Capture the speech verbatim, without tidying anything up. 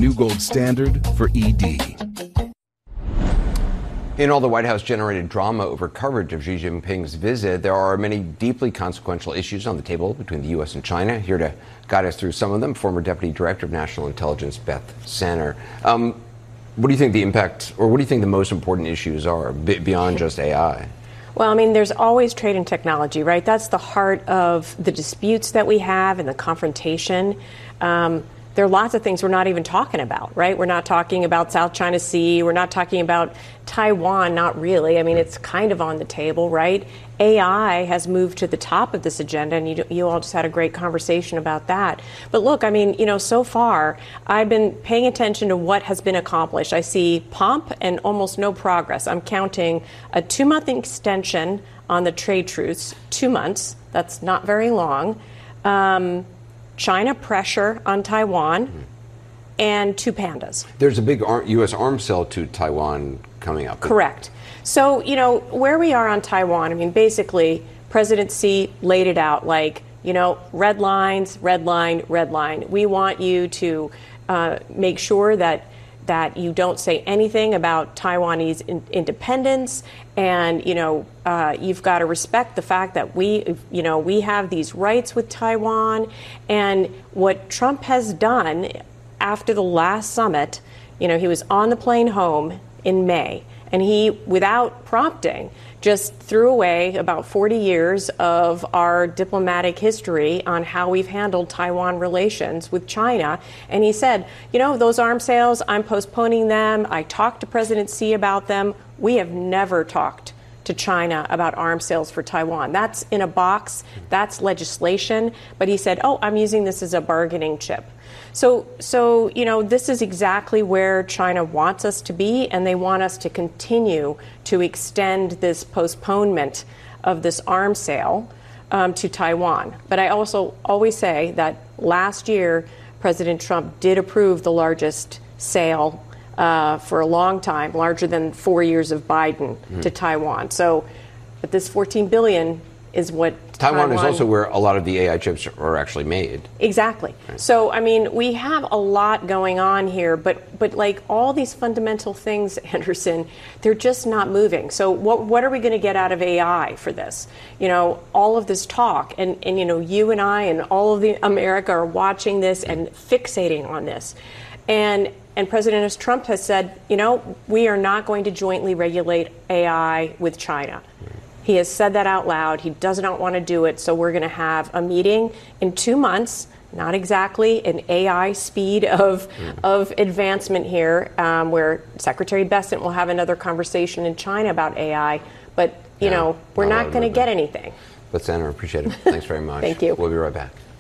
new gold standard for E D. In all the White House-generated drama over coverage of Xi Jinping's visit, there are many deeply consequential issues on the table between the U S and China. Here to guide us through some of them, former Deputy Director of National Intelligence, Beth Sanner. Um, what do you think the impact, or what do you think the most important issues are b- beyond just A I? Well, I mean, there's always trade and technology, right? That's the heart of the disputes that we have and the confrontation. Um, There are lots of things we're not even talking about, right? We're not talking about South China Sea. We're not talking about Taiwan, not really. I mean, it's kind of on the table, right? A I has moved to the top of this agenda, and you, you all just had a great conversation about that. But look, I mean, you know, so far, I've been paying attention to what has been accomplished. I see pomp and almost no progress. I'm counting a two-month extension on the trade truce, two months. That's not very long. Um, China pressure on Taiwan, mm-hmm. and two pandas. There's a big U S arms sale to Taiwan coming up. Correct. So, you know, where we are on Taiwan, I mean, basically, President Xi laid it out like, you know, red lines, red line, red line. We want you to uh, make sure that that you don't say anything about Taiwanese in- independence, and you know uh, you've got to respect the fact that we, you know, we have these rights with Taiwan. And what Trump has done after the last summit, you know, he was on the plane home in May, and he, without prompting, just threw away about forty years of our diplomatic history on how we've handled Taiwan relations with China. And he said, you know, those arms sales, I'm postponing them. I talked to President Xi about them. We have never talked to China about arms sales for Taiwan. That's in a box. That's legislation. But he said, oh, I'm using this as a bargaining chip. So, so you know, this is exactly where China wants us to be, and they want us to continue to extend this postponement of this arms sale um, to Taiwan. But I also always say that last year, President Trump did approve the largest sale uh, for a long time, larger than four years of Biden, mm-hmm. to Taiwan. So, but this fourteen billion dollars is what Taiwan, Taiwan is also where a lot of the A I chips are actually made. Exactly. Right. So, I mean, we have a lot going on here, but but like all these fundamental things, Anderson, they're just not moving. So what what are we going to get out of A I for this? You know, all of this talk, and, and, you know, you and I and all of the America are watching this and fixating on this. And and President Trump has said, you know, we are not going to jointly regulate A I with China. Right. He has said that out loud. He does not want to do it. So we're going to have a meeting in two months, not exactly an A I speed of mm. of advancement here, um, where Secretary Bessent will have another conversation in China about A I. But, you yeah, know, we're not going to get anything. But, Senator, appreciate it. Thanks very much. Thank you. We'll be right back.